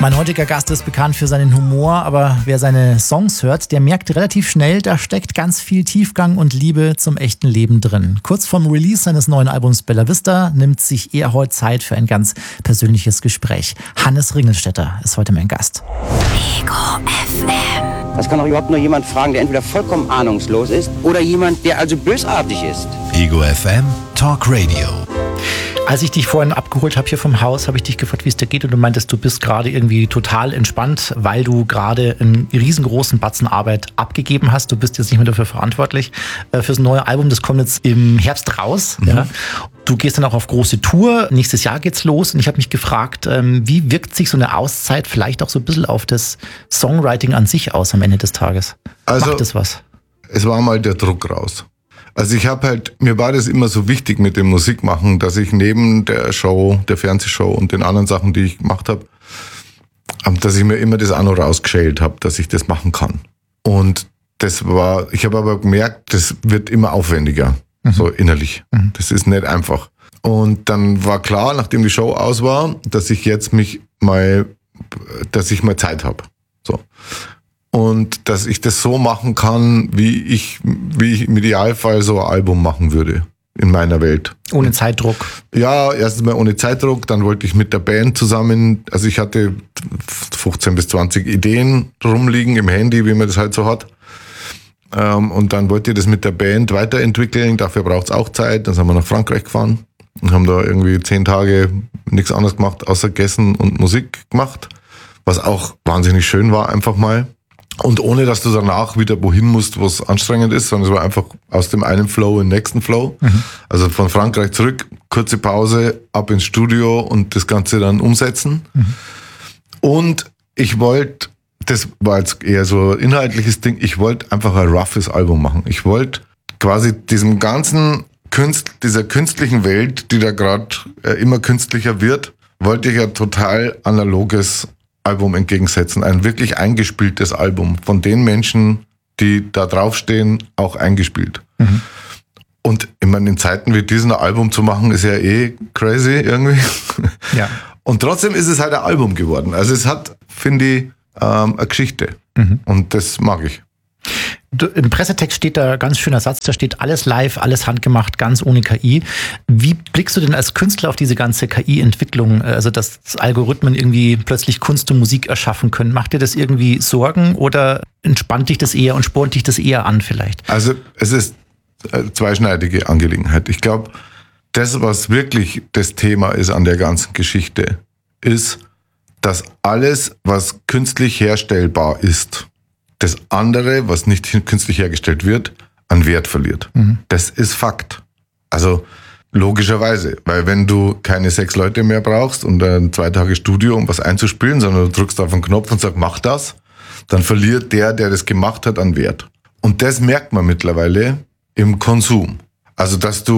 Mein heutiger Gast ist bekannt für seinen Humor, aber wer seine Songs hört, der merkt relativ schnell, da steckt ganz viel Tiefgang und Liebe zum echten Leben drin. Kurz vorm Release seines neuen Albums Bella Vista nimmt sich er heute Zeit für ein ganz persönliches Gespräch. Hannes Ringelstetter ist heute mein Gast. Ego FM. Das kann doch überhaupt nur jemand fragen, der entweder vollkommen ahnungslos ist oder jemand, der also bösartig ist. Ego FM Talk Radio. Als ich dich vorhin abgeholt habe hier vom Haus, habe ich dich gefragt, wie es dir geht, und du meintest, du bist gerade irgendwie total entspannt, weil du gerade einen riesengroßen Batzen Arbeit abgegeben hast. Du bist jetzt nicht mehr dafür verantwortlich fürs neue Album. Das kommt jetzt im Herbst raus. Mhm. Ja. Du gehst dann auch auf große Tour. Nächstes Jahr geht's los. Und ich habe mich gefragt, wie wirkt sich so eine Auszeit vielleicht auch so ein bisschen auf das Songwriting an sich aus am Ende des Tages? Also, macht das was? Es war mal der Druck raus. Also mir war das immer so wichtig mit dem Musikmachen, dass ich neben der Show, der Fernsehshow und den anderen Sachen, die ich gemacht habe, dass ich mir immer das auch noch rausgeschält habe, dass ich das machen kann. Und ich habe aber gemerkt, das wird immer aufwendiger, so innerlich. Das ist nicht einfach. Und dann war klar, nachdem die Show aus war, dass ich jetzt mal Zeit habe. So. Und dass ich das so machen kann, wie ich im Idealfall so ein Album machen würde in meiner Welt. Ohne Zeitdruck? Ja, erstens mal ohne Zeitdruck. Dann wollte ich mit der Band zusammen, also ich hatte 15 bis 20 Ideen rumliegen im Handy, wie man das halt so hat. Und dann wollte ich das mit der Band weiterentwickeln. Dafür braucht es auch Zeit. Dann sind wir nach Frankreich gefahren und haben da irgendwie 10 Tage nichts anderes gemacht, außer gegessen und Musik gemacht. Was auch wahnsinnig schön war, einfach mal. Und ohne, dass du danach wieder wohin musst, wo es anstrengend ist, sondern es war einfach aus dem einen Flow in den nächsten Flow. Mhm. Also von Frankreich zurück, kurze Pause, ab ins Studio und das Ganze dann umsetzen. Mhm. Und ich wollte, das war jetzt eher so ein inhaltliches Ding, ich wollte einfach ein roughes Album machen. Ich wollte quasi diesem ganzen dieser künstlichen Welt, die da gerade immer künstlicher wird, wollte ich ein total analoges Album entgegensetzen. Ein wirklich eingespieltes Album. Von den Menschen, die da draufstehen, auch eingespielt. Mhm. Und ich meine, in Zeiten wie diesen ein Album zu machen, ist ja eh crazy irgendwie. Ja. Und trotzdem ist es halt ein Album geworden. Also es hat, finde ich, eine Geschichte. Mhm. Und das mag ich. Im Pressetext steht da ein ganz schöner Satz, da steht alles live, alles handgemacht, ganz ohne KI. Wie blickst du denn als Künstler auf diese ganze KI-Entwicklung, also dass Algorithmen irgendwie plötzlich Kunst und Musik erschaffen können? Macht dir das irgendwie Sorgen oder entspannt dich das eher und spornt dich das eher an vielleicht? Also es ist eine zweischneidige Angelegenheit. Ich glaube, das, was wirklich das Thema ist an der ganzen Geschichte, ist, dass alles, was künstlich herstellbar ist, das andere, was nicht künstlich hergestellt wird, an Wert verliert. Mhm. Das ist Fakt. Also logischerweise, weil wenn du keine 6 Leute mehr brauchst und dann 2 Tage Studio, um was einzuspielen, sondern du drückst auf einen Knopf und sagst, mach das, dann verliert der das gemacht hat, an Wert. Und das merkt man mittlerweile im Konsum. Also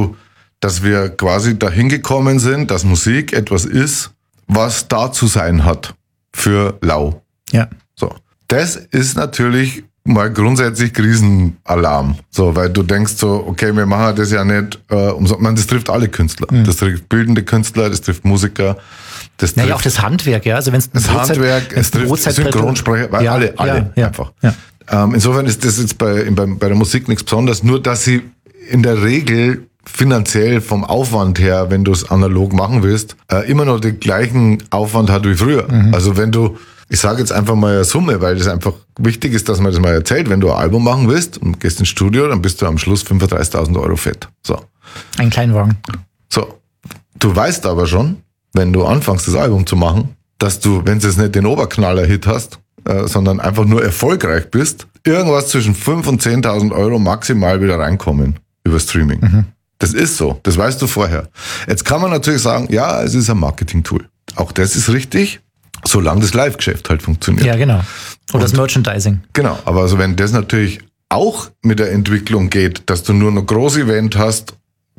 dass wir quasi dahin gekommen sind, dass Musik etwas ist, was da zu sein hat für lau. Ja. So. Das ist natürlich mal grundsätzlich Riesenalarm. So, weil du denkst so, okay, wir machen das ja nicht, das trifft alle Künstler. Mhm. Das trifft bildende Künstler, das trifft Musiker. Das trifft auch das Handwerk, ja. Also wenn's das Handwerk, es trifft Synchronsprecher, weil alle einfach. Ja. Insofern ist das jetzt bei der Musik nichts Besonderes, nur dass sie in der Regel finanziell vom Aufwand her, wenn du es analog machen willst, immer noch den gleichen Aufwand hat wie früher. Mhm. Also wenn du, ich sage jetzt einfach mal eine Summe, weil das einfach wichtig ist, dass man das mal erzählt. Wenn du ein Album machen willst und gehst ins Studio, dann bist du am Schluss 35.000 Euro fett. So. Ein Kleinwagen. So. Du weißt aber schon, wenn du anfängst, das Album zu machen, dass du, wenn du jetzt nicht den Oberknaller-Hit hast, sondern einfach nur erfolgreich bist, irgendwas zwischen 5.000 und 10.000 Euro maximal wieder reinkommen über Streaming. Mhm. Das ist so. Das weißt du vorher. Jetzt kann man natürlich sagen, ja, es ist ein Marketing-Tool. Auch das ist richtig. Solange das Live-Geschäft halt funktioniert. Ja, genau. Oder das Merchandising. Genau, aber also wenn das natürlich auch mit der Entwicklung geht, dass du nur noch Groß-Event hast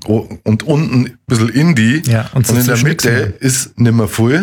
und unten ein bisschen Indie und in der Mitte ist nicht mehr voll,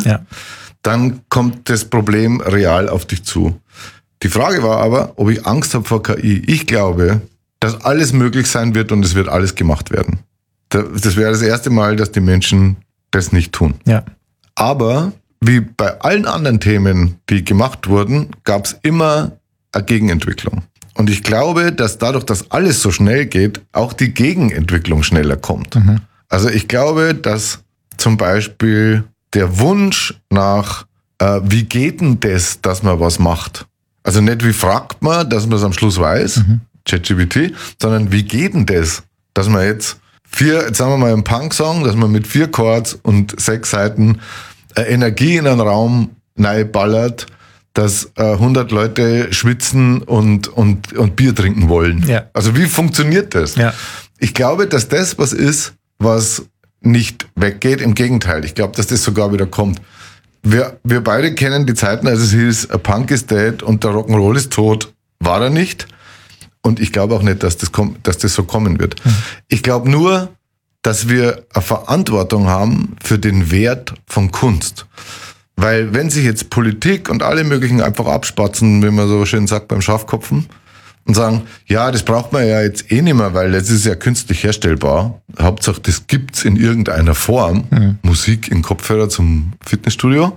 dann kommt das Problem real auf dich zu. Die Frage war aber, ob ich Angst habe vor KI. Ich glaube, dass alles möglich sein wird und es wird alles gemacht werden. Das wäre das erste Mal, dass die Menschen das nicht tun. Ja. Aber wie bei allen anderen Themen, die gemacht wurden, gab es immer eine Gegenentwicklung. Und ich glaube, dass dadurch, dass alles so schnell geht, auch die Gegenentwicklung schneller kommt. Mhm. Also ich glaube, dass zum Beispiel der Wunsch nach, wie geht denn das, dass man was macht? Also nicht wie fragt man, dass man es am Schluss weiß, ChatGPT, sondern wie geht denn das, dass man jetzt jetzt sagen wir mal einen Punk-Song, dass man mit 4 Chords und 6 Seiten Energie in einen Raum ballert, dass 100 Leute schwitzen und Bier trinken wollen. Ja. Also wie funktioniert das? Ja. Ich glaube, dass das was ist, was nicht weggeht. Im Gegenteil, ich glaube, dass das sogar wieder kommt. Wir beide kennen die Zeiten, als es hieß, a Punk is dead und der Rock'n'Roll ist tot. War er nicht. Und ich glaube auch nicht, dass das so kommen wird. Ich glaube nur, dass wir eine Verantwortung haben für den Wert von Kunst. Weil wenn sich jetzt Politik und alle möglichen einfach abspatzen, wie man so schön sagt beim Schafkopfen, und sagen, ja, das braucht man ja jetzt eh nicht mehr, weil das ist ja künstlich herstellbar. Hauptsache, das gibt's in irgendeiner Form. Musik in Kopfhörer zum Fitnessstudio.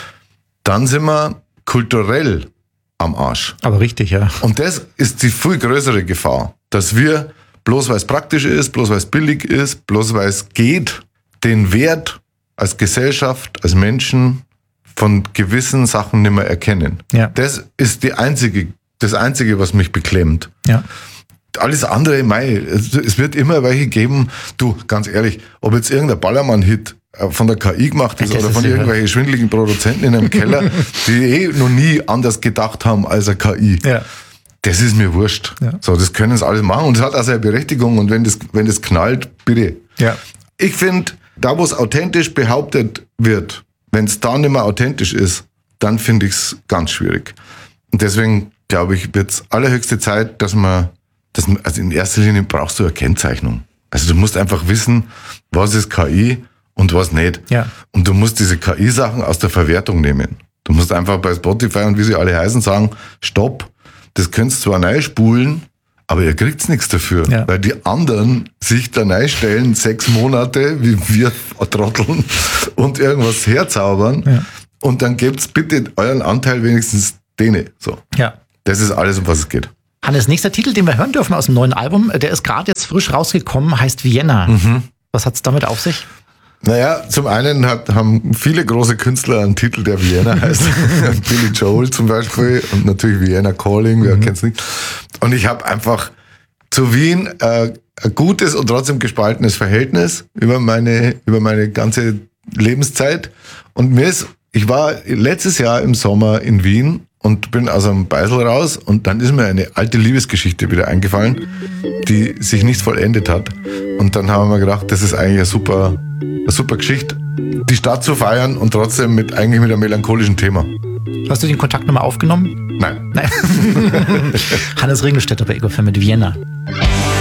Dann sind wir kulturell am Arsch. Aber richtig, ja. Und das ist die viel größere Gefahr, dass wir, bloß weil es praktisch ist, bloß weil es billig ist, bloß weil es geht, den Wert als Gesellschaft, als Menschen von gewissen Sachen nicht mehr erkennen. Ja. Das ist das Einzige, was mich beklemmt. Ja. Alles andere, es wird immer welche geben, du, ganz ehrlich, ob jetzt irgendein Ballermann-Hit von der KI gemacht ist oder von irgendwelchen schwindeligen Produzenten in einem Keller, die noch nie anders gedacht haben als eine KI. Ja. Das ist mir wurscht. Ja. So, das können es alles machen und es hat auch seine Berechtigung und wenn das knallt, bitte. Ja. Ich finde, da wo es authentisch behauptet wird, wenn es da nicht mehr authentisch ist, dann finde ich es ganz schwierig. Und deswegen glaube ich, wird es allerhöchste Zeit, dass also in erster Linie brauchst du eine Kennzeichnung. Also du musst einfach wissen, was ist KI und was nicht. Ja. Und du musst diese KI-Sachen aus der Verwertung nehmen. Du musst einfach bei Spotify und wie sie alle heißen sagen, stopp, das könntest zwar neu spulen, aber ihr kriegt nichts dafür. Ja. Weil die anderen sich da neu stellen, 6 Monate, wie wir trotteln und irgendwas herzaubern. Ja. Und dann gebt's bitte euren Anteil wenigstens denen. So. Ja. Das ist alles, um was es geht. Hannes, nächster Titel, den wir hören dürfen aus dem neuen Album, der ist gerade jetzt frisch rausgekommen, heißt Vienna. Was hat's damit auf sich? Naja, zum einen haben viele große Künstler einen Titel, der Vienna heißt. Billy Joel zum Beispiel und natürlich Vienna Calling, wer kennt's nicht. Und ich habe einfach zu Wien ein gutes und trotzdem gespaltenes Verhältnis über meine ganze Lebenszeit. Und ich war letztes Jahr im Sommer in Wien und bin aus einem Beisel raus und dann ist mir eine alte Liebesgeschichte wieder eingefallen, die sich nicht vollendet hat. Und dann haben wir gedacht, das ist eigentlich eine super Geschichte, die Stadt zu feiern und trotzdem eigentlich mit einem melancholischen Thema. Hast du den Kontakt nochmal aufgenommen? Nein. Hannes Ringelstetter bei Ego FM mit Vienna.